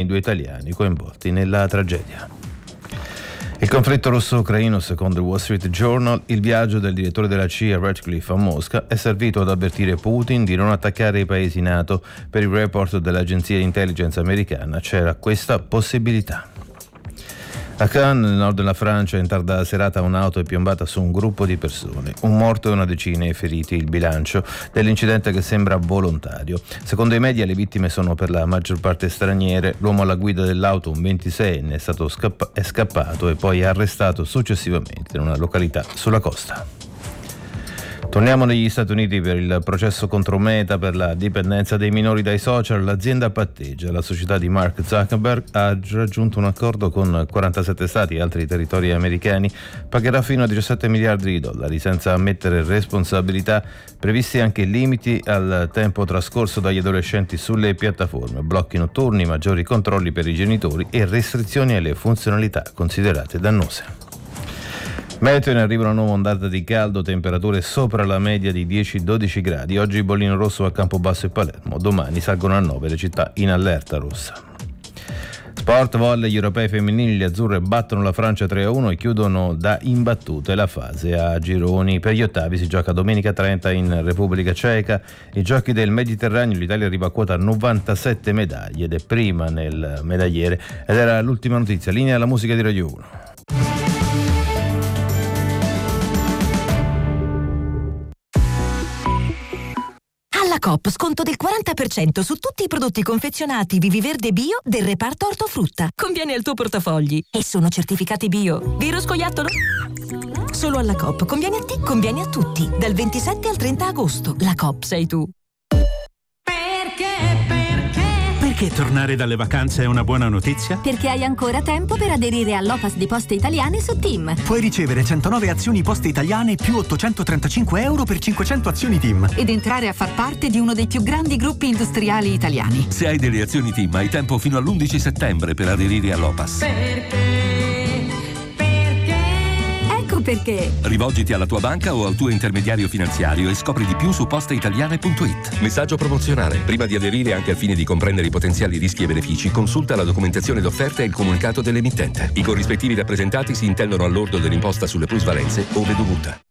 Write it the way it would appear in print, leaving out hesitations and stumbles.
due italiani coinvolti nella tragedia. Il conflitto russo-ucraino, secondo il Wall Street Journal, il viaggio del direttore della CIA Ratcliffe a Mosca è servito ad avvertire Putin di non attaccare i paesi NATO. Per il report dell'agenzia di intelligence americana c'era questa possibilità. A Cannes, nel nord della Francia, in tarda serata un'auto è piombata su un gruppo di persone. Un morto e una decina i feriti, il bilancio dell'incidente che sembra volontario. Secondo i media le vittime sono per la maggior parte straniere. L'uomo alla guida dell'auto, un 26enne, è scappato e poi arrestato successivamente in una località sulla costa. Torniamo negli Stati Uniti per il processo contro Meta per la dipendenza dei minori dai social. L'azienda patteggia. La società di Mark Zuckerberg ha raggiunto un accordo con 47 stati e altri territori americani. Pagherà fino a $17 miliardi, senza ammettere responsabilità. Previsti anche limiti al tempo trascorso dagli adolescenti sulle piattaforme, blocchi notturni, maggiori controlli per i genitori e restrizioni alle funzionalità considerate dannose. Meteo, in arriva una nuova ondata di caldo, temperature sopra la media di 10-12 gradi. Oggi bollino rosso a Campobasso e Palermo, domani salgono a 9 le città in allerta rossa. Sport, volley, gli europei femminili, le azzurre battono la Francia 3-1 e chiudono da imbattute la fase a gironi. Per gli ottavi si gioca domenica 30 in Repubblica Ceca. I giochi del Mediterraneo, l'Italia arriva a quota 97 medaglie ed è prima nel medagliere. Ed era l'ultima notizia. Linea alla musica di Radio 1. Alla Coop sconto del 40% su tutti i prodotti confezionati Viviverde Bio del reparto ortofrutta. Conviene al tuo portafogli e sono certificati bio. Vero scoiattolo? Solo alla Coop. Conviene a te, conviene a tutti. Dal 27 al 30 agosto. La Coop sei tu. Perché tornare dalle vacanze è una buona notizia? Perché hai ancora tempo per aderire all'OPAS di Poste Italiane su TIM. Puoi ricevere 109 azioni Poste Italiane più 835 euro per 500 azioni TIM. Ed entrare a far parte di uno dei più grandi gruppi industriali italiani. Se hai delle azioni TIM hai tempo fino all'11 settembre per aderire all'OPAS. Perché? Rivolgiti alla tua banca o al tuo intermediario finanziario e scopri di più su posteitaliane.it. Messaggio promozionale. Prima di aderire, anche al fine di comprendere i potenziali rischi e benefici, consulta la documentazione d'offerta e il comunicato dell'emittente. I corrispettivi rappresentati si intendono al lordo dell'imposta sulle plusvalenze ove dovuta.